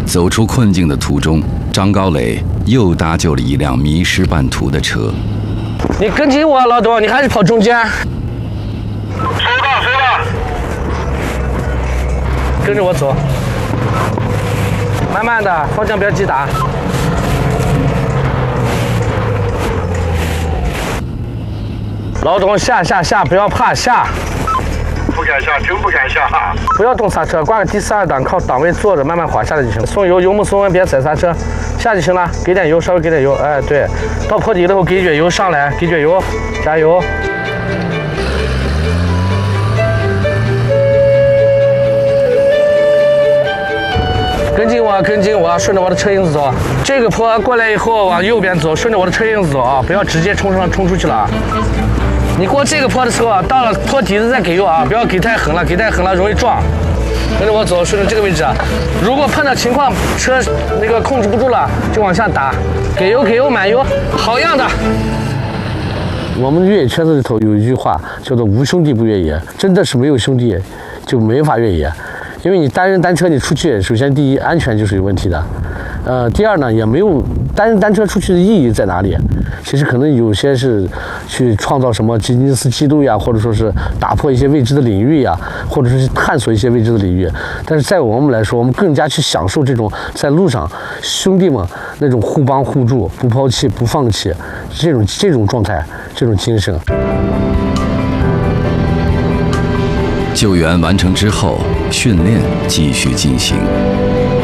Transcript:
走出困境的途中，张高磊又搭救了一辆迷失半途的车。 你跟紧我，老董，你还是跑中间。 收到。 跟着我走，慢慢的，方向不要急打。老董，下，不要怕，下。 不敢下，真不敢下。 不要动刹车，挂个第42档，靠档位坐着，慢慢滑下来就行了。松油，油门松稳，别踩刹车，下就行了。给点油，稍微给点油，哎，对，到坡底了后给卷油上来，给卷油，加油。跟紧我，顺着我的车影子走。这个坡过来以后往右边走，顺着我的车影子走啊，不要直接冲出去了啊。你过这个坡的时候啊，到了坡底子再给油啊，不要给太狠了，容易撞。跟着我走，顺着这个位置啊。如果碰到情况车那个控制不住了，就往下打，给油满油，好样的。我们越野圈子里头有一句话叫做无兄弟不越野，真的是没有兄弟就没法越野。因为你单人单车你出去，首先第一安全就是有问题的，第二呢也没有单人单车出去的意义在哪里？其实可能有些是去创造什么吉尼斯纪录呀，或者说是打破一些未知的领域呀，或者是探索一些未知的领域。但是在我们来说，我们更加去享受这种在路上兄弟们那种互帮互助、不抛弃、不放弃这种状态、这种精神。 救援完成之后，训练继续进行。